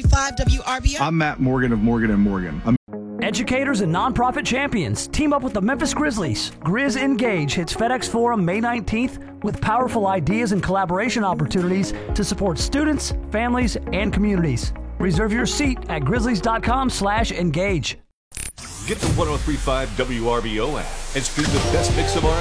103.5 WRBO. I'm Matt Morgan of Morgan & Morgan. Educators and nonprofit champions team up with the Memphis Grizzlies. Grizz Engage hits FedEx Forum May 19th with powerful ideas and collaboration opportunities to support students, families, and communities. Reserve your seat at grizzlies.com/engage. Get the 103.5 WRBO app and stream the best mix of R&B